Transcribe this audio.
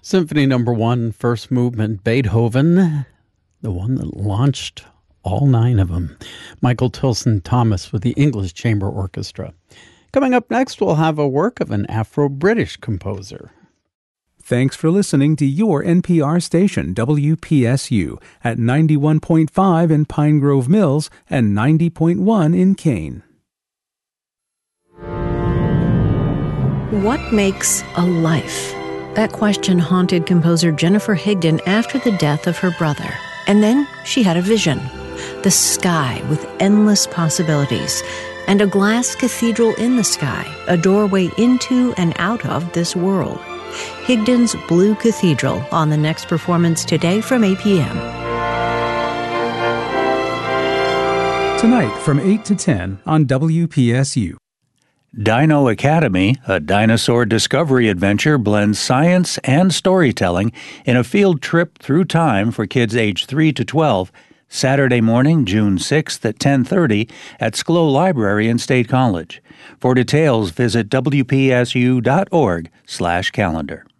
Symphony Number 1, first movement, Beethoven, the one that launched all 9 of them. Michael Tilson Thomas with the English Chamber Orchestra. Coming up next, we'll have a work of an Afro-British composer. Thanks for listening to your NPR station, WPSU, at 91.5 in Pine Grove Mills and 90.1 in Kane. What makes a life? That question haunted composer Jennifer Higdon after the death of her brother. And then she had a vision. The sky with endless possibilities. And a glass cathedral in the sky, a doorway into and out of this world. Higdon's Blue Cathedral on the next performance today from 8 p.m. Tonight from 8 to 10 on WPSU. Dino Academy, a dinosaur discovery adventure, blends science and storytelling in a field trip through time for kids age 3 to 12, Saturday morning, June 6th at 10:30 at SCLO Library and State College. For details, visit wpsu.org/calendar.